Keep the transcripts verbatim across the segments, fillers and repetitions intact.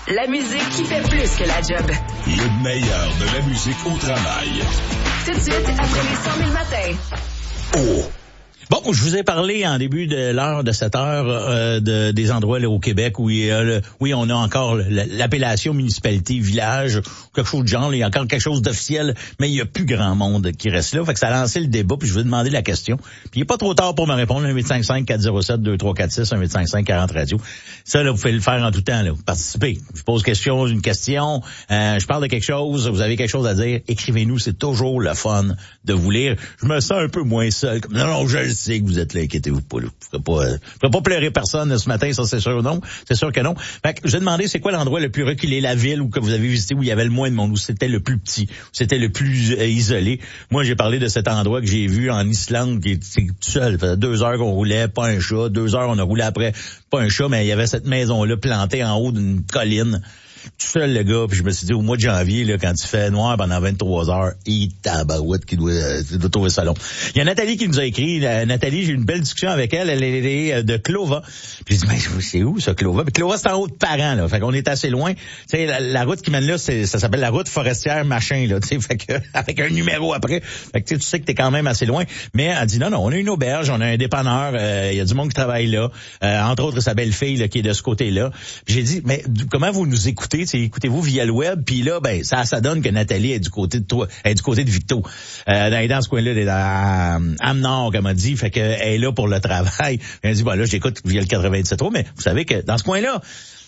La musique qui fait plus que la job. Le meilleur de la musique au travail. Tout de suite, après les cent mille matins. Oh! Bon, je vous ai parlé en début de l'heure de cette heure euh, de, des endroits là, au Québec où il y a le, oui, on a encore l'appellation municipalité, village, quelque chose de genre, il y a encore quelque chose d'officiel, mais il y a plus grand monde qui reste là. Fait que ça a lancé le débat, puis je vais demander la question. Puis il n'est pas trop tard pour me répondre, un huit cinq cinq, quatre zéro sept, deux trois quatre six, un huit cinq cinq, quarante radio. Ça, là, vous pouvez le faire en tout temps, là. Vous participez. Je pose question, une question, euh, je parle de quelque chose, vous avez quelque chose à dire, écrivez-nous, c'est toujours le fun de vous lire. Je me sens un peu moins seul. Non, non, je le sais que vous êtes là, inquiétez-vous pas. Là. Je ne pas, euh, pas pleurer personne ce matin, ça c'est sûr non. C'est sûr que non. Fait que j'ai demandé c'est quoi l'endroit le plus reculé, la ville où que vous avez visité, où il y avait le moins de monde, où c'était le plus petit, où c'était le plus euh, isolé. Moi, j'ai parlé de cet endroit que j'ai vu en Islande, qui est tout seul. Ça faisait deux heures qu'on roulait, pas un chat. Deux heures, on a roulé après, pas un chat, mais il y avait cette maison-là plantée en haut d'une colline. Tout seul, le gars, puis je me suis dit, au mois de janvier, là, quand il fait noir pendant vingt-trois heures, il tabarouette qui doit, euh, doit trouver ça long. Il y a Nathalie qui nous a écrit. Euh, Nathalie, j'ai eu une belle discussion avec elle. Elle est de Clova. Puis j'ai dit, mais c'est où, ça, Clova? Puis Clova, c'est en haut de Parent, là. Fait qu'on est assez loin. Tu sais, la, la route qui mène là, c'est, ça s'appelle la route forestière machin, là. Tu sais, fait que, avec un numéro après. Fait que tu sais que t'es quand même assez loin. Mais elle dit, non, non, on a une auberge, on a un dépanneur, il euh, y a du monde qui travaille là. Euh, entre autres, sa belle-fille, là, qui est de ce côté-là. Puis j'ai dit, mais comment vous nous écoutez? T'sais, écoutez-vous via le web, puis là, ben, ça, ça donne que Nathalie est du côté de toi, est du côté de Victo. Euh, dans, dans ce coin-là, elle est dans Amenord, comme elle dit, fait qu'elle est là pour le travail. Elle dit, bon, là, j'écoute via le quatre-vingt-dix-sept trois, mais vous savez que dans ce coin-là,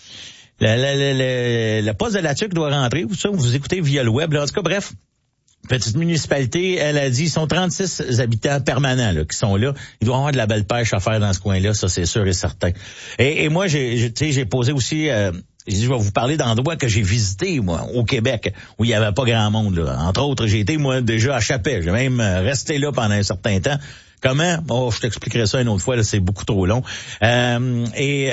le, le, le, le, le poste de la tuque doit rentrer, ou ça, vous écoutez via le web, là. En tout cas, bref. Petite municipalité, elle a dit, ils sont trente-six habitants permanents là, qui sont là. Il doit y avoir de la belle pêche à faire dans ce coin-là, ça c'est sûr et certain. Et, et moi, j'ai, tu sais, j'ai posé aussi, euh, j'ai dit, je vais vous parler d'endroits que j'ai visités, moi, au Québec, où il y avait pas grand monde. Là. Entre autres, j'ai été, moi, déjà à Chapais. J'ai même resté là pendant un certain temps. Comment? Oh, je t'expliquerai ça une autre fois, là, c'est beaucoup trop long. Euh, et...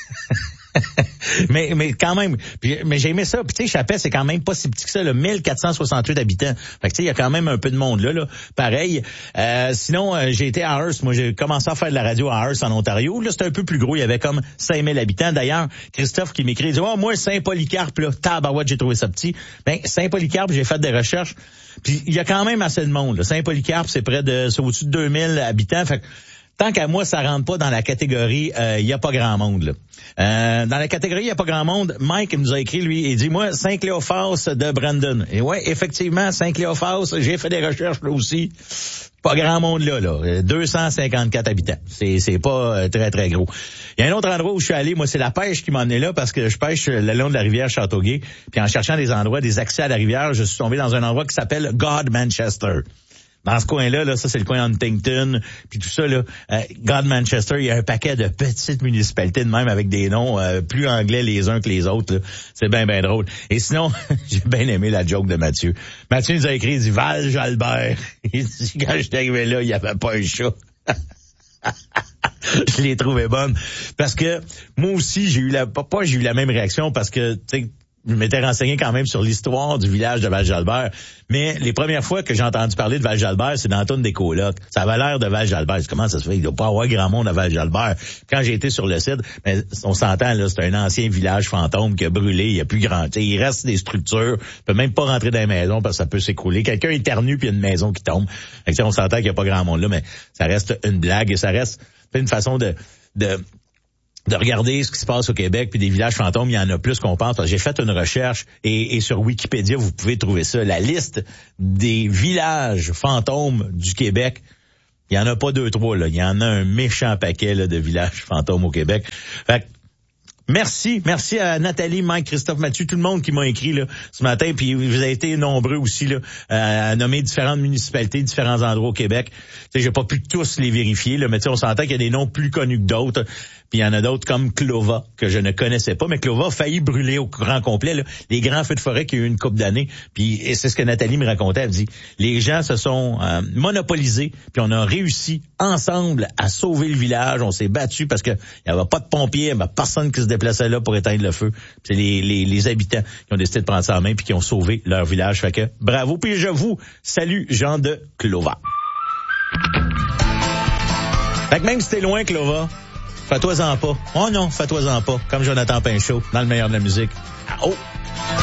mais mais quand même, puis, mais j'ai aimé ça. Puis tu sais, Chapais, c'est quand même pas si petit que ça, là, mille quatre cent soixante-huit habitants. Fait que tu sais, il y a quand même un peu de monde là, là. Pareil. Euh, sinon, euh, j'ai été à Hearst. Moi, j'ai commencé à faire de la radio à Hearst en Ontario. Là, c'était un peu plus gros. Il y avait comme cinq mille habitants. D'ailleurs, Christophe qui m'écrit, il dit, oh, moi, Saint-Polycarpe, là, tabarouette, j'ai trouvé ça petit. Ben, Saint-Polycarpe, j'ai fait des recherches. Puis il y a quand même assez de monde. Là. Saint-Polycarpe, c'est près de, c'est au-dessus de deux mille habitants. Fait que tant qu'à moi, ça rentre pas dans la catégorie, il euh, y a pas grand monde. Là. Euh, dans la catégorie, il y a pas grand monde. Mike nous a écrit, lui, il dit, moi, Saint-Cléophas de Brandon. Et ouais, effectivement, Saint-Cléophas, j'ai fait des recherches là aussi. Pas grand monde là, là. deux cent cinquante-quatre habitants. C'est, c'est pas euh, très, très gros. Il y a un autre endroit où je suis allé, moi, c'est la pêche qui m'a emmené là parce que je pêche le long de la rivière Châteauguay. Puis en cherchant des endroits, des accès à la rivière, je suis tombé dans un endroit qui s'appelle God Manchester. Dans ce coin-là, là, ça c'est le coin Huntington, puis tout ça, là, euh, God Manchester, il y a un paquet de petites municipalités de même avec des noms euh, plus anglais les uns que les autres. Là. C'est bien, bien drôle. Et sinon, j'ai bien aimé la joke de Mathieu. Mathieu nous a écrit, il dit, Val-Jalbert. Il dit, quand je suis arrivé là, il n'y avait pas un chat. Je l'ai trouvé bonne. Parce que moi aussi, j'ai eu la, pas, pas j'ai eu la même réaction parce que, tu sais, je m'étais renseigné quand même sur l'histoire du village de Val-Jalbert. Mais les premières fois que j'ai entendu parler de Val-Jalbert, c'est dans la toune des colocs. Ça avait l'air de Val-Jalbert. Comment ça se fait? Il ne doit pas avoir grand monde à Val-Jalbert. Quand j'ai été sur le site, mais on s'entend, là, c'est un ancien village fantôme qui a brûlé. Il y a plus grand. T'sais, il reste des structures. On peut même pas rentrer dans les maisons parce que ça peut s'écrouler. Quelqu'un éternue puis il y a une maison qui tombe. Fait que, on s'entend qu'il n'y a pas grand monde là, mais ça reste une blague et ça reste une façon de... de de regarder ce qui se passe au Québec, puis des villages fantômes, il y en a plus qu'on pense. J'ai fait une recherche et, et sur Wikipédia, vous pouvez trouver ça. La liste des villages fantômes du Québec, il y en a pas deux, trois, là. Il y en a un méchant paquet là, de villages fantômes au Québec. Fait que, merci, merci à Nathalie, Mike, Christophe, Mathieu, tout le monde qui m'a écrit là ce matin, puis vous avez été nombreux aussi là à nommer différentes municipalités, différents endroits au Québec. Tu sais, j'ai pas pu tous les vérifier là, mais tu sais, on s'entend qu'il y a des noms plus connus que d'autres. Puis il y en a d'autres comme Clova, que je ne connaissais pas, mais Clova a failli brûler au grand complet, là. Les grands feux de forêt qu'il y a eu une couple d'années. Puis et c'est ce que Nathalie me racontait, elle dit, les gens se sont euh, monopolisés, puis on a réussi ensemble à sauver le village, on s'est battu parce que il y avait pas de pompiers, il y avait personne qui se déplaçait là pour éteindre le feu. Puis c'est les, les, les habitants qui ont décidé de prendre ça en main puis qui ont sauvé leur village. Fait que bravo, puis je vous salue, Jean de Clova. Fait que même si t'es loin, Clova, Fais-toi-en pas. Oh non, fais-toi-en pas. Comme Jonathan Pinchot, dans le meilleur de la musique. Ah, oh!